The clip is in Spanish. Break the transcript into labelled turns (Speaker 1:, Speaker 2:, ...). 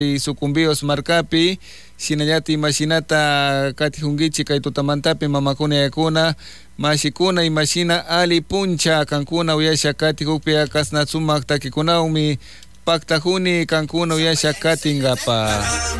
Speaker 1: sucumbidos marcapi shinallati mashinata kati hungichi kay tutamantapi mamakuna yakuna mashikuna imashina ali puncha kankuna uyasha kati hukpi akasnatsumak takikunawmi paktajuni kankuna uyasha katingapa.